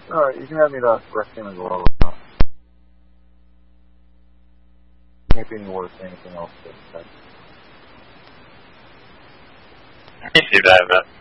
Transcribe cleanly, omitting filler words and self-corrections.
Alright, you can have me the correct name as well. Can't be any worse than anything else. Let me see that, but